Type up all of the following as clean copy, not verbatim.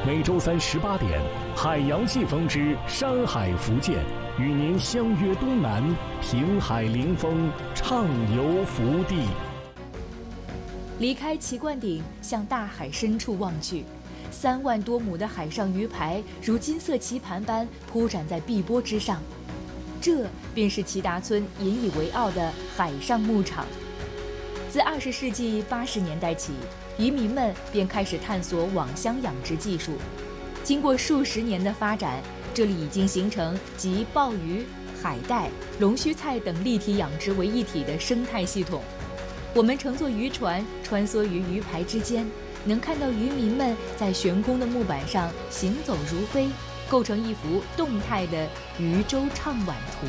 每周三18点，海洋季风之山海福建，与您相约东南，平海临风，畅游福地。 离开奇观顶，向大海深处望去，3万多亩的海上鱼排如金色棋盘般铺展在碧波之上，这便是齐达村引以为傲的海上牧场。自20世纪80年代起，渔民们便开始探索网箱养殖技术。经过数十年的发展，这里已经形成集鲍鱼、海带、龙须菜等立体养殖为一体的生态系统。我们乘坐渔船穿梭于鱼排之间，能看到渔民们在悬空的木板上行走如飞，构成一幅动态的渔舟唱晚图。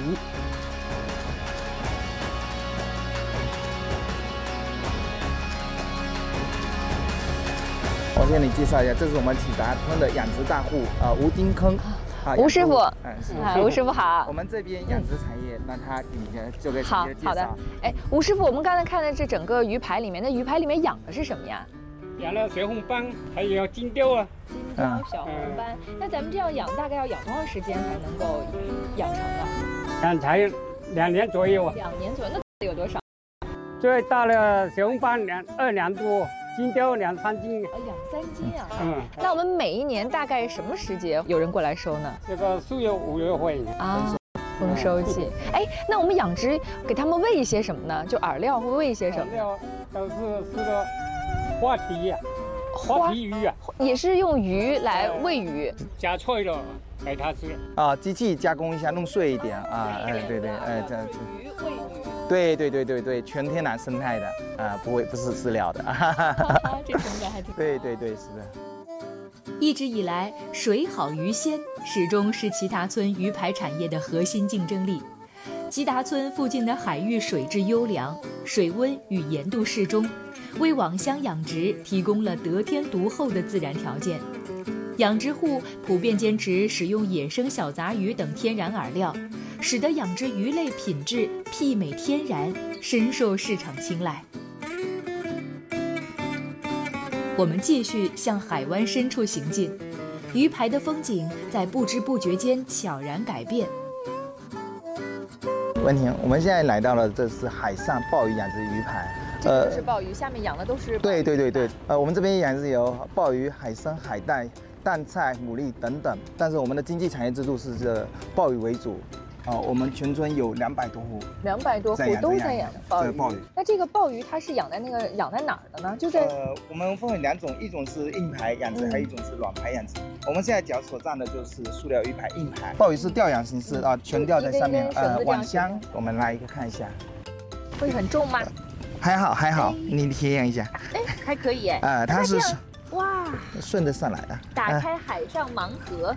我先给你介绍一下，这是我们启达村的养殖大户吴丁坑。 吴师傅，吴师傅好。 我们这边养殖产业，让他给你做个简洁介绍。 好的。哎，吴师傅，我们刚才看的这整个鱼排里面，那鱼排里面养的是什么呀？ 养了小红斑，还有金雕啊。 金雕、小红斑。那咱们这样养，大概要养多长时间才能够养成啊？ 养才2年左右啊。 2年左右，那有多少？ 最大的小红斑2两多。金雕2、3斤 ，2、3斤啊。那我们每一年大概什么时节有人过来收呢？ 这个4月、5月份啊，丰收季。哎，那我们养殖给他们喂一些什么呢？就饵料会喂一些什么？ 饵料都是吃的花皮鱼啊， 也是用鱼来喂鱼， 加脆了给它吃。 机器加工一下，弄碎一点啊，对，这样子。 鱼喂鱼。 对，全天然生态的不是饲料的。 这成本还挺高。 对，是的。 一直以来，水好鱼鲜始终是齐达村鱼排产业的核心竞争力。齐达村附近的海域水质优良，水温与盐度适中，为网箱养殖提供了得天独厚的自然条件。养殖户普遍坚持使用野生小杂鱼等天然饵料，使得养殖鱼类品质媲美天然，深受市场青睐。我们继续向海湾深处行进，鱼排的风景在不知不觉间悄然改变。 文婷，我们现在来到了这是海上鲍鱼养殖鱼排。 这个就是鲍鱼，下面养的都是鲍鱼。 对，我们这边养殖有鲍鱼、海参、海带、淡菜、牡蛎等等，但是我们的经济产业制度是这鲍鱼为主。我们全村有200多户 ，200多户都在养鲍鱼。那这个鲍鱼它是养在哪儿的呢？就在我们分为2种，一种是硬排养殖，还有一种是软排养殖。我们现在脚所站的就是塑料鱼排硬排，鲍鱼是吊养形式全吊在上面，网箱。我们来一个看一下， 会很重吗？ 还好，你体验一下。 哎，还可以哎。 它是哇， 顺着上来的。 打开海上盲盒。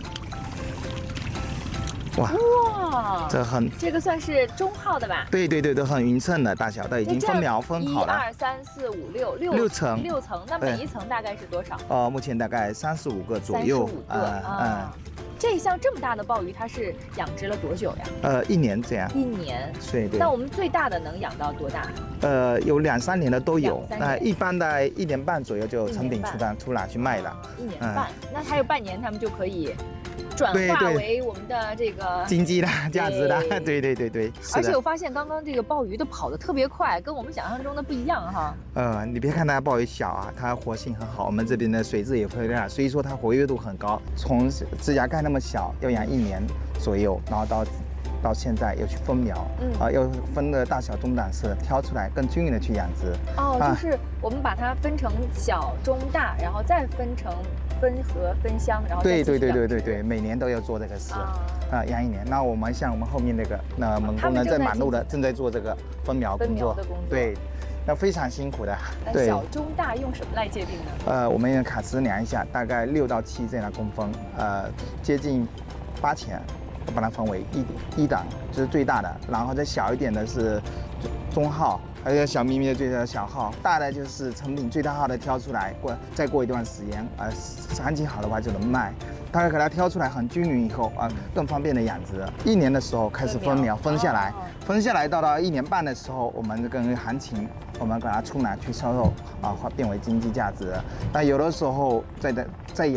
哇，这个算是中号的吧？ 对，都很匀称的大小，都已经分苗分好了。 1、2、3、4、5、6层，6层。那每一层大概是多少？ 目前大概35个左右。 35个。这像这么大的鲍鱼，它是养殖了多久呀 ？1年这样。 1年。 对。 那我们最大的能养到多大？ 有2、3年的都有。一般的1年半左右就成品出来去卖了。 1年半，那还有半年，他们就可以转化为我们的这个经济的价值的。对。 而且我发现刚刚这个鲍鱼都跑得特别快，跟我们想象中的不一样哈。 你别看它鲍鱼小它活性很好，我们这边的水质也非常大，所以说它活跃度很高。从指甲盖那么小，要养1年左右，然后到现在要去分苗，要分的大小中档次，挑出来更均匀的去养殖。 就是我们把它分成小、中、大，然后再分成分盒、分箱，然后对，每年都要做这个事，养1年。那我们像我们后面那门工呢，在马路的正在做这个分苗工作，对。那非常辛苦的。 对，小、中、大用什么来界定呢？ 我们用卡尺量一下，大概6到7这样的公分，接近8钱，把它分为一档，就是最大的，然后再小一点的是中号，还有小咪咪的最大的小号，大的就是成品最大号的挑出来，再过一段时间，产期好的话就能卖。大概给它挑出来很均匀以后更方便的养殖。1年的时候开始分苗，分下来到1年半的时候，我们跟行情，我们把它出来去销售变为经济价值。那有的时候再养